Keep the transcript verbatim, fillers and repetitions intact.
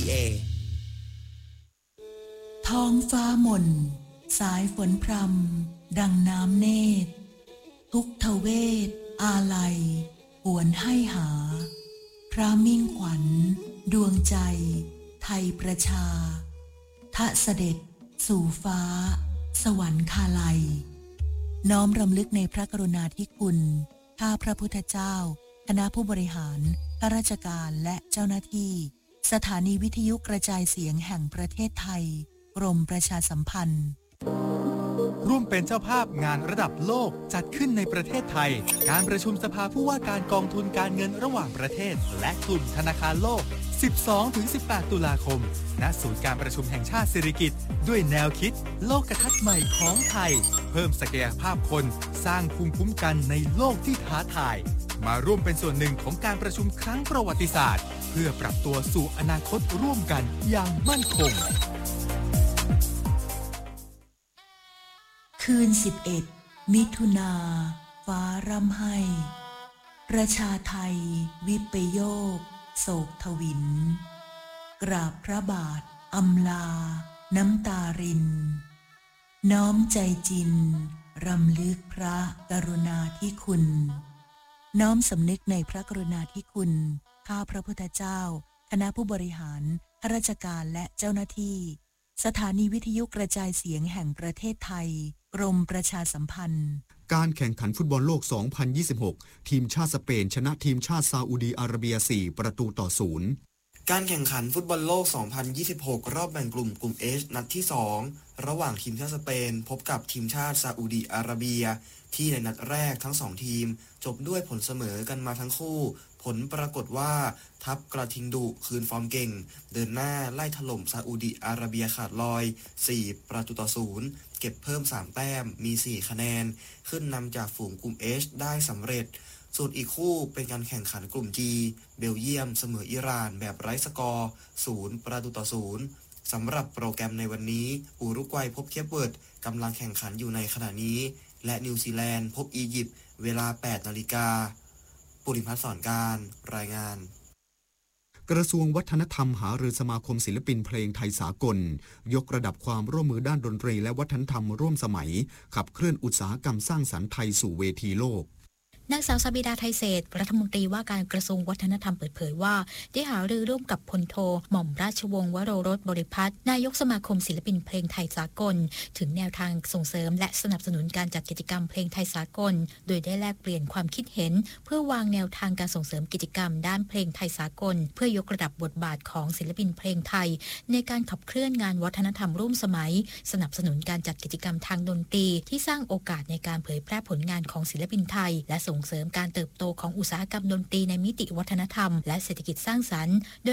เอท้องฟ้าหม่นสายฝนพรำดังน้ำเนตรทุกทเวทอาลัยหวนให้หาพระมิ่งขวัญดวงใจไทยประชาทะเสด็จสู่ฟ้าสวรรคาลัยน้อมรำลึกในพระกรุณาธิคุณข้าพระพุทธเจ้าคณะผู้บริหารข้าราชการและเจ้าหน้าที่สถานีวิทยุกระจายเสียงแห่งประเทศไทยกรมประชาสัมพันธ์ร่วมเป็นเจ้าภาพงานระดับโลกจัดขึ้นในประเทศไทยการประชุมสภาผู้ว่าการกองทุนการเงินระหว่างประเทศและกลุ่มธนาคารโลก สิบสองถึงสิบแปด ตุลาคมณศูนย์การประชุมแห่งชาติสิริกิติ์ด้วยแนวคิดโลกทัศน์ใหม่ของไทยเพิ่มศักยภาพคนสร้างภูมิคุ้มกันในโลกที่ท้าทายมาร่วมเป็นส่วนหนึ่งของการประชุมครั้งประวัติศาสตร์เพื่อปรับตัวสู่อนาคตร่วมกันอย่างมั่นคงคืนสิบเอ็ดมิถุนาฟ้าร่ำไห้ประชาไทยวิปโยคโศกทวินกราบพระบาทอำลาน้ำตารินน้อมใจจินรำลึกพระกรุณาธิคุณน้อมสำนึกในพระกรุณาธิคุณข้าพระพุทธเจ้าคณะผู้บริหารข้าราชการและเจ้าหน้าที่สถานีวิทยุกระจายเสียงแห่งประเทศไทยกรมประชาสัมพันธ์การแข่งขันฟุตบอลโลก สองพันยี่สิบหก ทีมชาติสเปนชนะทีมชาติซาอุดีอาระเบีย สี่ ประตูต่อศูนย์การแข่งขันฟุตบอลโลก สองพันยี่สิบหก รอบแบ่งกลุ่มกลุ่ม H นัดที่ สอง ระหว่างทีมชาติสเปนพบกับทีมชาติซาอุดีอาระเบียที่ในนัดแรกทั้งสองทีมจบด้วยผลเสมอกันมาทั้งคู่ผลปรากฏว่าทัพกระทิงดุคืนฟอร์มเก่งเดินหน้าไล่ถล่มซาอุดีอาระเบียขาดลอย สี่ ประตูต่อศูนย์เก็บเพิ่มสามแต้มมีสี่คะแนนขึ้นนำจากฝูงกลุ่ม H ได้สำเร็จส่วนอีกคู่เป็นการแข่งขันกลุ่ม G เบลเยียมเสมออิหร่านแบบไร้สกอร์ ศูนย์ ประตูต่อศูนย์สำหรับโปรแกรมในวันนี้อุรุกวัยพบเคปเวิร์ดกำลังแข่งขันอยู่ในขณะนี้และนิวซีแลนด์พบอียิปต์เวลา แปด นาฬิกาปุริพัฒน์สอนการรายงานกระทรวงวัฒนธรรมหารือสมาคมศิลปินเพลงไทยสากลยกระดับความร่วมมือด้านดนตรีและวัฒนธรรมร่วมสมัยขับเคลื่อนอุตสาหกรรมสร้างสรรค์ไทยสู่เวทีโลกนางสาวซาบิดาไทยเศรษฐ์รัฐมนตรีว่าการกระทรวงวัฒนธรรมเปิดเผยว่าได้หารือร่วมกับพลโทหม่อมราชวงศ์วโรรสบริพัตรนายกสมาคมศิลปินเพลงไทยสากลถึงแนวทางส่งเสริมและสนับสนุนการจัดกิจกรรมเพลงไทยสากลโดยได้แลกเปลี่ยนความคิดเห็นเพื่อวางแนวทางการส่งเสริมกิจกรรมด้านเพลงไทยสากลเพื่อยกระดับบทบาทของศิลปินเพลงไทยในการขับเคลื่อนงานวัฒนธรรมร่วมสมัยสนับสนุนการจัดกิจกรรมทางดนตรีที่สร้างโอกาสในการเผยแพร่ผลงานของศิลปินไทยและส่งเสริมการเติบโตของอุตสาหกรรมดนตรีในมิติวัฒนธรรมและเศรษฐกิจสร้างสรรค์โดย